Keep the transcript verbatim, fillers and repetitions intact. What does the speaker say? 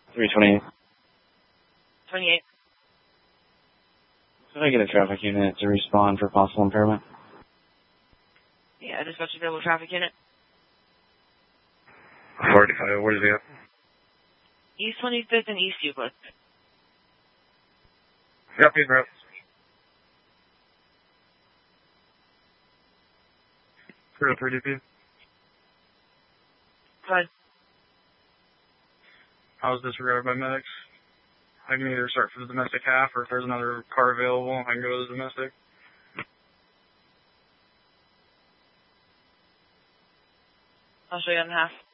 three twenty-eight. twenty-eight. Could I get a traffic unit to respond for possible impairment? Yeah, dispatch available traffic unit. forty-five, where's he at? East twenty-fifth and East Euclid. Yep, he's right. three oh three D P. Go ahead. I was disregarded by medics. I can either start for the domestic half, or if there's another car available, I can go to the domestic. I'll show you on half.